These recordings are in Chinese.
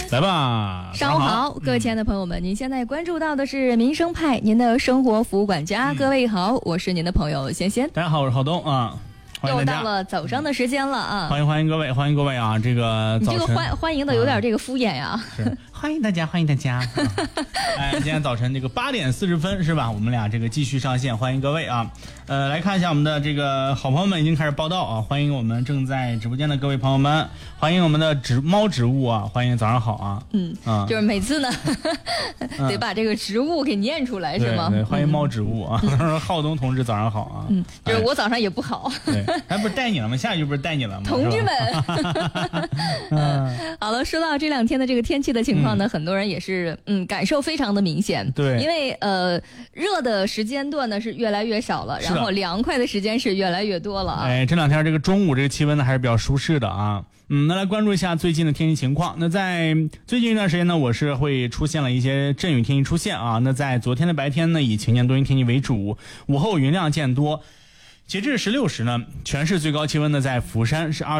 来吧， 上午好，各位亲爱的朋友们，您现在关注到的是民生派，您的生活服务管家。各位好，我是您的朋友仙仙。 大家好，我是郝东啊。 又到了早上的时间了啊！ 欢迎各位，欢迎各位啊！这个早晨， 你这个欢迎的有点这个敷衍呀。 是，欢迎大家，欢迎大家。哎，今天早晨这个8点40分是吧？我们俩这个继续上线，欢迎各位啊！来看一下我们的这个好朋友们已经开始报道啊！欢迎我们正在直播间的各位朋友们，欢迎我们的猫植物啊！欢迎早上好啊！ 就是每次呢得把这个植物给念出来是吗？ 对，欢迎猫植物啊！浩东同志早上好啊！ 就是我早上也不好。 对。还不是带你了吗？下一句不是带你了吗？ 同志们，好了，说到这2天的这个天气的情况呢，很多人也是感受非常的明显。 对， 因为热的时间段呢是越来越少了，然后凉快的时间是越来越多了啊。 哎，这2天这个中午这个气温呢还是比较舒适的啊。那来关注一下最近的天气情况。那在最近一段时间呢，我是会出现了一些阵雨天气出现啊。那在昨天的白天呢，以晴间多云天气为主，午后云量渐多。截至16时呢，全市最高气温呢在福山是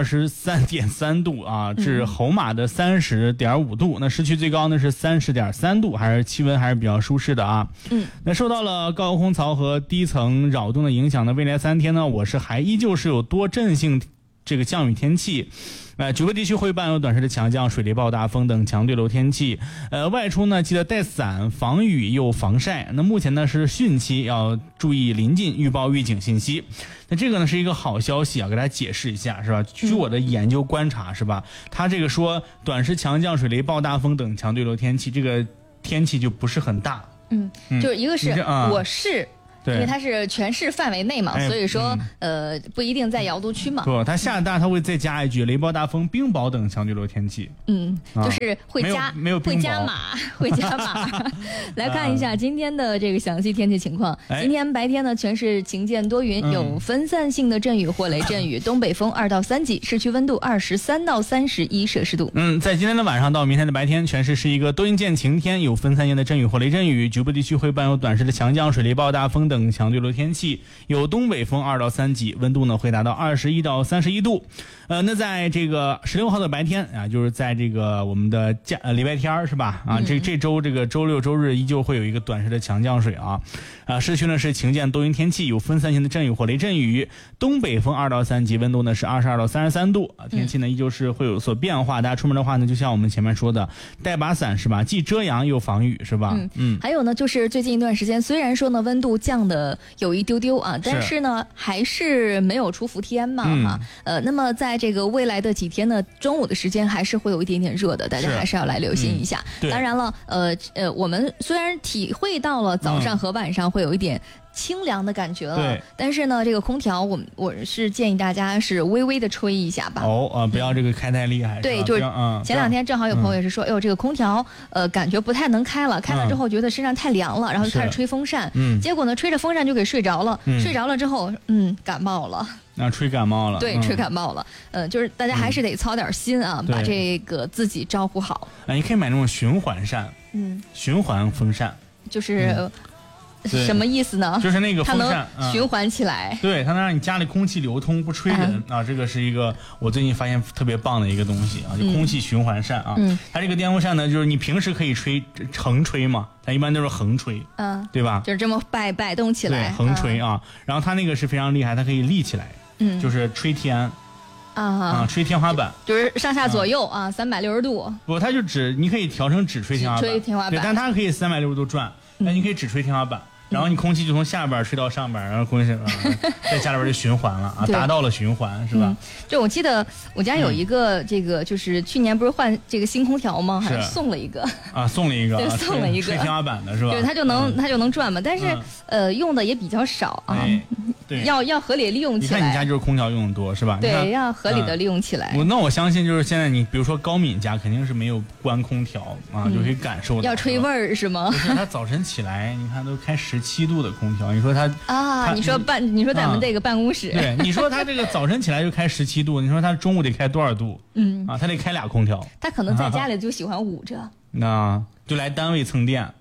23.3度啊，至侯马的30.5度。那市区最高呢是30.3度，气温还是比较舒适的啊。那受到了高空槽和低层扰动的影响呢，未来3天呢，我市还依旧是有多阵性这个降雨天气。9个地区会伴有短时的强降、水雷暴大风等强对流天气。外出呢记得带伞，防雨又防晒。那目前呢是汛期，要注意临近预报预警信息。那这个呢是一个好消息啊，给大家解释一下是吧？据我的研究观察是吧，它这个说短时强降、水雷暴大风等强对流天气，这个天气就不是很大。 就是一个是我市。因为它是全市范围内嘛，所以说不一定在瑶都区嘛。 不，它下大它会再加一句雷暴大风、冰雹等强对流天气。 就是会加会加码。来看一下今天的这个详细天气情况。今天白天呢，全市晴间多云，有分散性的阵雨或雷阵雨，东北风2到3级，市区温度23到31摄氏度。 在今天的晚上到明天的白天，全市是一个多云见晴天，有分散性的阵雨或雷阵雨，局部地区会伴有短时的强降、水雷暴大风等强对流天气，有东北风2到3级，温度呢会达到21到31度。那在这个16号的白天啊，就是在这个我们的礼拜天是吧？这周这个周六周日依旧会有一个短时的强降水啊。市区呢是晴间多云天气，有分散性的阵雨或雷阵雨，东北风2到3级，温度呢是22到33度啊。天气呢依旧是会有所变化，大家出门的话呢，就像我们前面说的，带把伞是吧？既遮阳又防雨是吧？ 还有呢，就是最近一段时间，虽然说呢温度降的有一丢丢啊，但是呢还是没有出伏天嘛那么在这个未来的几天呢，中午的时间还是会有一点点热的，大家还是要来留心一下。当然了，我们虽然体会到了早上和晚上会有一点清凉的感觉了，但是呢，这个空调我是建议大家是微微的吹一下吧。 不要这个开太厉害。 对，就是前2天正好有朋友也是说，这个空调感觉不太能开了，开了之后觉得身上太凉了，然后就开始吹风扇，结果呢吹着风扇就给睡着了，睡着了之后感冒了。 吹感冒了。 对，吹感冒了。就是大家还是得操点心啊，把这个自己照顾好。 你可以买那种循环扇，循环风扇， 就是什么意思呢？ 就是那个风扇它能循环起来， 对，它能让你家里空气流通，不吹人啊。这个是一个我最近发现特别棒的一个东西啊，就空气循环扇啊。它这个电风扇呢，就是你平时可以吹横吹嘛，它一般都是横吹，对吧？ 就是这么摆动起来， 对，横吹啊。然后它那个是非常厉害，它可以立起来，就是吹天。吹天花板， 就是上下左右360度。 不，它就你可以调成只吹天花板，对，但它可以360度转，但你可以只吹天花板。然后你空气就从下边吹到上边，然后空气在家里边就循环了啊，达到了循环是吧？ 就我记得我家有一个这个，就是去年不是换这个新空调吗？还送了一个送了一个， 对，送了一个吹天花板的是吧？ 对，它就能转嘛，但是用的也比较少啊。 对， 要合理利用起来。 你看你家就是空调用的多是吧？ 对，要合理的利用起来。 那我相信就是现在你比如说高敏家肯定是没有关空调啊，就可以感受到。 要吹味儿是吗？ 不是，他早晨起来你看都开17度的空调，你说他你说咱们这个办公室， 对，你说他这个早晨起来就开17度，你说他中午得开多少度？他得开俩空调。 他可能在家里就喜欢捂着。 那就来单位蹭电，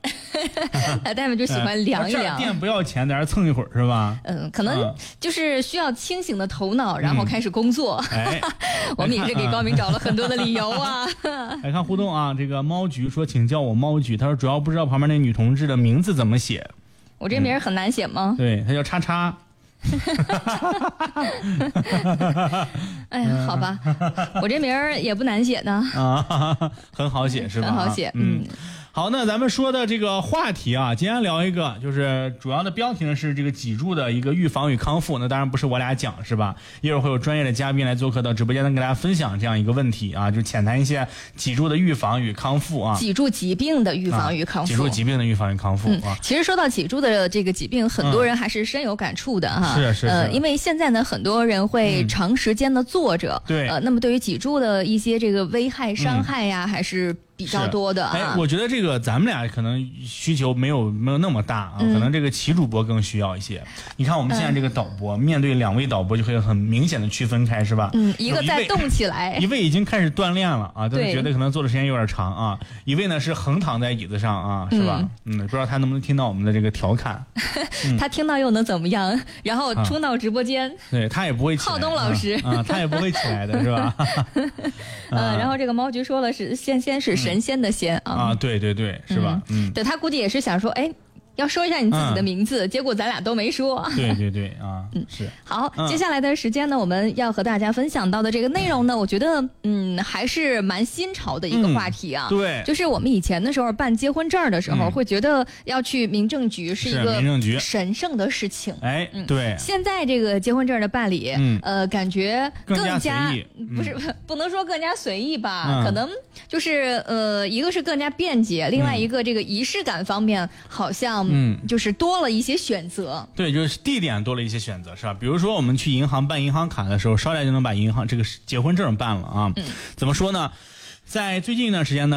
大夫就喜欢量一量。 店不要钱，在这蹭一会儿是吧？ 可能就是需要清醒的头脑，然后开始工作。我们也是给高明找了很多的理由啊。 来看互动啊，这个猫菊说，请叫我猫菊。他说主要不知道旁边那女同志的名字怎么写。 我这名很难写吗？ 对，他叫叉叉。 哎呀，好吧，我这名也不难写呢。 很好写是吧？ 很好写， 好，那咱们说的这个话题啊，今天聊一个，就是主要的标题呢是这个脊柱的一个预防与康复。那当然不是我俩讲是吧？一会儿会有专业的嘉宾来做客到直播间，能给大家分享这样一个问题啊，就浅谈一些脊柱的预防与康复啊， 脊柱疾病的预防与康复， 脊柱疾病的预防与康复啊。 其实说到脊柱的这个疾病，很多人还是深有感触的哈。 是因为现在呢，很多人会长时间的坐着， 对， 那么对于脊柱的一些这个危害伤害呀，还是比较多的啊。 我觉得这个咱们俩可能需求没有那么大啊，可能这个齐主播更需要一些。你看我们现在这个导播，面对两位导播就会很明显的区分开，是吧？ 一个在动起来， 一位已经开始锻炼了啊，但是觉得可能坐的时间有点长啊。一位呢是横躺在椅子上啊，是吧？不知道他能不能听到我们的这个调侃。 他听到又能怎么样？然后冲到直播间， 对他也不会起来。 浩东老师他也不会起来的是吧？ 然后这个猫菊说了是先是神仙的仙啊， 对，是吧？ 对，他估计也是想说，哎，要说一下你自己的名字，结果咱俩都没说。 对啊，是。 好，接下来的时间呢，我们要和大家分享到的这个内容呢，我觉得还是蛮新潮的一个话题啊。 对， 就是我们以前的时候办结婚证的时候，会觉得要去民政局是一个神圣的事情。 哎，对。 现在这个结婚证的办理，感觉更加不能说更加随意吧，可能就是一个是更加便捷，另外一个这个仪式感方面好像就是多了一些选择。 对，就是地点多了一些选择，是吧？比如说我们去银行办银行卡的时候，捎带就能把银行这个结婚证办了啊。怎么说呢？在最近一段时间呢，